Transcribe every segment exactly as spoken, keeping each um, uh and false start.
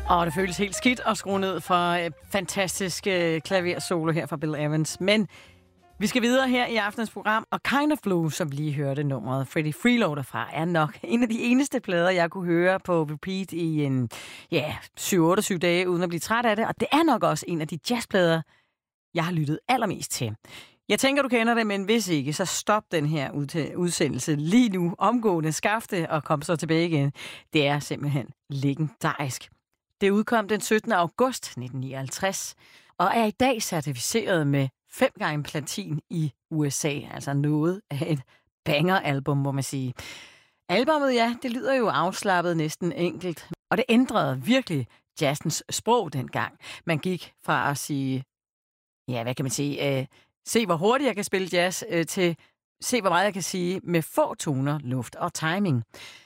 Og det føles helt skidt at skrue ned for øh, fantastisk øh, klaversolo her fra Bill Evans. Men vi skal videre her i aftens program, og Kind of Blue, som vi lige hørte nummeret Freddie Freeloader fra, er nok en af de eneste plader, jeg kunne høre på repeat i en ja, syv otteogtyve dage, uden at blive træt af det. Og det er nok også en af de jazzplader, jeg har lyttet allermest til. Jeg tænker, du kender det, men hvis ikke, så stop den her udsendelse lige nu, omgående, skaff det og kom så tilbage igen. Det er simpelthen legendarisk. Det udkom den syttende august nitten nioghalvtreds, og er i dag certificeret med fem gange platin i U S A, altså noget af et banger-album, må man sige. Albummet, ja, det lyder jo afslappet næsten enkelt, og det ændrede virkelig jazzens sprog dengang. Man gik fra at sige, ja, hvad kan man sige, øh, se hvor hurtigt jeg kan spille jazz, øh, til se hvor meget jeg kan sige med få toner, luft og timing.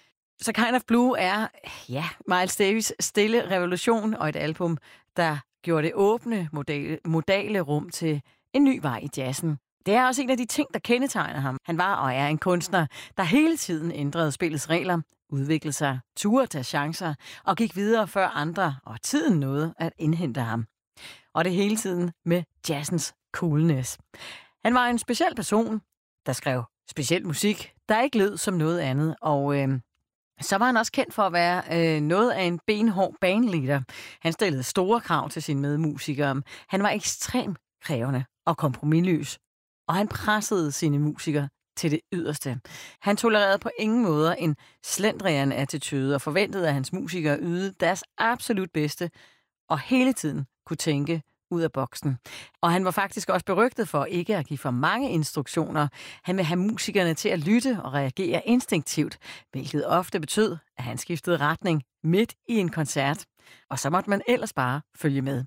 Så Kind of Blue er, ja, Miles Davis' stille revolution og et album, der gjorde det åbne modale, modale rum til en ny vej i jazzen. Det er også en af de ting, der kendetegner ham. Han var og er en kunstner, der hele tiden ændrede spillets regler, udviklede sig, turde tage chancer og gik videre før andre, og tiden nåede at indhente ham. Og det hele tiden med jazzens coolness. Han var en speciel person, der skrev speciel musik, der ikke lød som noget andet, og øh, så var han også kendt for at være øh, noget af en benhård bandleader. Han stillede store krav til sine medmusikere. Han var ekstremt krævende og kompromisløs, og han pressede sine musikere til det yderste. Han tolererede på ingen måder en slendrian attitude og forventede, at hans musikere ydede deres absolut bedste og hele tiden kunne tænke ud af boksen. Og han var faktisk også berygtet for ikke at give for mange instruktioner. Han ville have musikerne til at lytte og reagere instinktivt, hvilket ofte betød, at han skiftede retning midt i en koncert. Og så måtte man ellers bare følge med.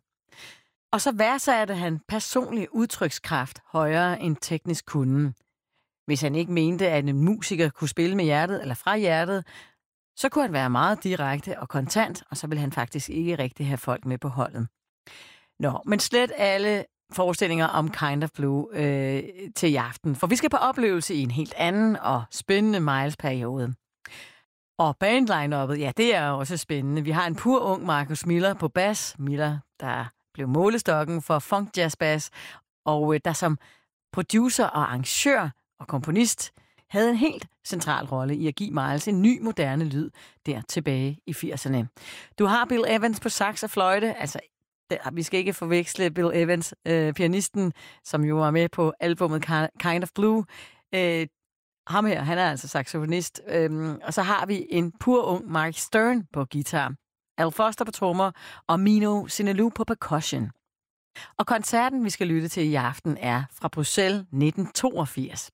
Og så værdsatte han personlig udtrykskraft højere end teknisk kunden. Hvis han ikke mente, at en musiker kunne spille med hjertet eller fra hjertet, så kunne han være meget direkte og kontant, og så ville han faktisk ikke rigtig have folk med på holdet. Nå, men slet alle forestillinger om Kind of Blue øh, til i aften, for vi skal på oplevelse i en helt anden og spændende Miles-periode. Og bandline-uppet, ja, det er også spændende. Vi har en pur ung Marcus Miller på bas. Miller, der blev målestokken for funk jazz bass, og øh, der som producer og arrangør og komponist havde en helt central rolle i at give Miles en ny, moderne lyd der tilbage i firserne. Du har Bill Evans på sax og fløjte, altså vi skal ikke forveksle Bill Evans, øh, pianisten, som jo var med på albumet Kind of Blue. Øh, ham her, han er altså saxofonist. Øh, og så har vi en pur ung Mark Stern på guitar, Al Foster på trommer og Mino Sinelu på percussion. Og koncerten, vi skal lytte til i aften, er fra Bruxelles nitten toogfirs.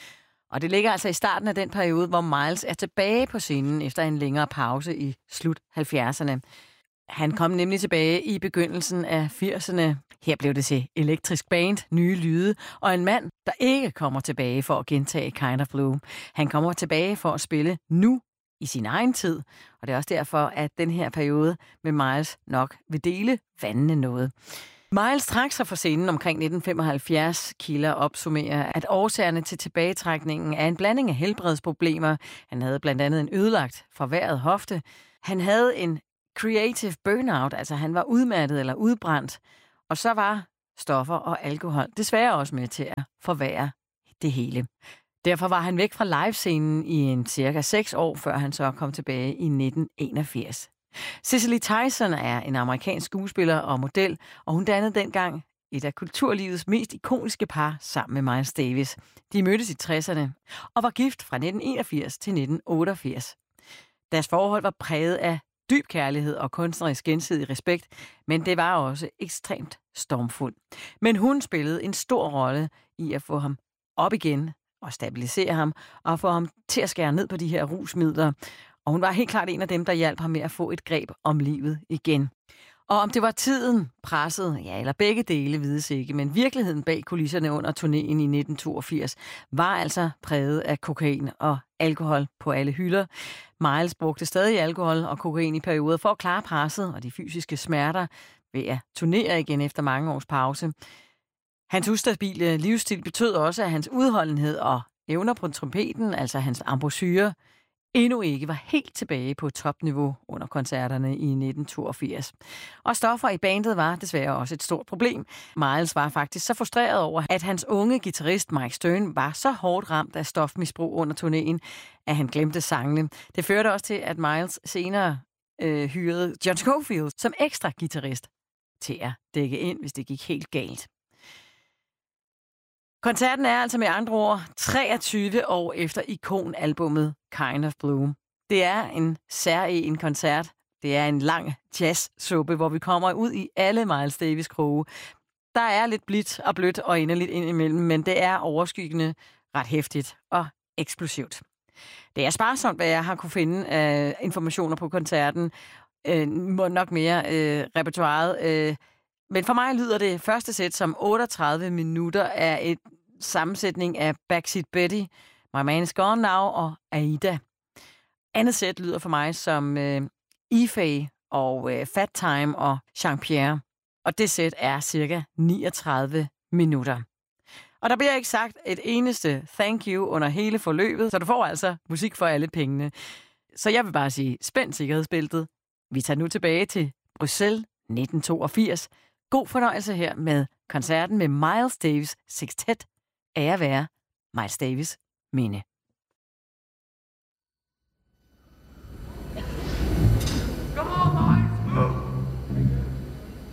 Og det ligger altså i starten af den periode, hvor Miles er tilbage på scenen efter en længere pause i slut halvfjerdserne. Han kom nemlig tilbage i begyndelsen af firserne. Her blev det til elektrisk band, nye lyde, og en mand, der ikke kommer tilbage for at gentage Kind of Blue. Han kommer tilbage for at spille nu i sin egen tid, og det er også derfor, at den her periode med Miles nok vil dele vandene noget. Miles trak sig fra scenen omkring nitten femoghalvfjerds. Kilder opsummerer, at årsagerne til tilbagetrækningen er en blanding af helbredsproblemer. Han havde blandt andet en ødelagt, forværret hofte. Han havde en creative burnout, altså han var udmattet eller udbrændt. Og så var stoffer og alkohol desværre også med til at forværre det hele. Derfor var han væk fra livescenen i en cirka seks år, før han så kom tilbage i nitten enogfirs. Cicely Tyson er en amerikansk skuespiller og model, og hun dannede dengang et af kulturlivets mest ikoniske par sammen med Miles Davis. De mødtes i tresserne og var gift fra nitten enogfirs til nitten otteogfirs. Deres forhold var præget af dyb kærlighed og kunstnerisk gensidig respekt, men det var også ekstremt stormfuldt. Men hun spillede en stor rolle i at få ham op igen og stabilisere ham, og få ham til at skære ned på de her rusmidler. Og hun var helt klart en af dem, der hjalp ham med at få et greb om livet igen. Og om det var tiden, presset, ja, eller begge dele, vides ikke, men virkeligheden bag kulisserne under turnéen i nitten toogfirs var altså præget af kokain og alkohol på alle hylder. Miles brugte stadig alkohol og kokain i perioder for at klare presset og de fysiske smerter ved at turnere igen efter mange års pause. Hans ustabile livsstil betød også, at hans udholdenhed og evner på trompeten, altså hans embouchure, endnu ikke var helt tilbage på topniveau under koncerterne i nitten toogfirs. Og stoffer i bandet var desværre også et stort problem. Miles var faktisk så frustreret over, at hans unge guitarist Mike Stern var så hårdt ramt af stofmisbrug under turnéen, at han glemte sangene. Det førte også til, at Miles senere øh, hyrede John Scofield som ekstra guitarist til at dække ind, hvis det gik helt galt. Koncerten er altså med andre ord treogtyve år efter ikonalbummet Kind of Blue. Det er en særegen koncert. Det er en lang jazzsuppe, hvor vi kommer ud i alle Miles Davis kroge. Der er lidt blidt og blødt og inderligt indimellem, men det er overskyggende, ret hæftigt og eksplosivt. Det er sparsomt, hvad jeg har kunne finde af informationer på koncerten. Øh, nok mere øh, repertoiret. Øh, men for mig lyder det første sæt som otteogtredive minutter af et sammensætning af Backseat Betty, My Man Is Gone Now og Aida. Andet sæt lyder for mig som øh, Efay og øh, Fat Time og Jean-Pierre. Og det sæt er cirka niogtredive minutter. Og der bliver ikke sagt et eneste thank you under hele forløbet, så du får altså musik for alle pengene. Så jeg vil bare sige, spænd sikkerhedsbæltet. Vi tager nu tilbage til Bruxelles nitten toogfirs. God fornøjelse her med koncerten med Miles Davis Sextet. Ære være Miles Davis minde.